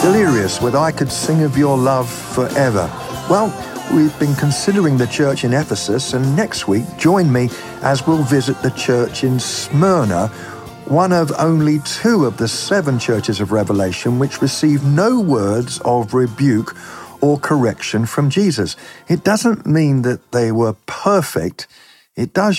Delirious with I Could Sing of Your Love Forever. Well, we've been considering the church in Ephesus, and next week, join me as we'll visit the church in Smyrna, one of only 2 of the 7 churches of Revelation which receive no words of rebuke or correction from Jesus. It doesn't mean that they were perfect. It does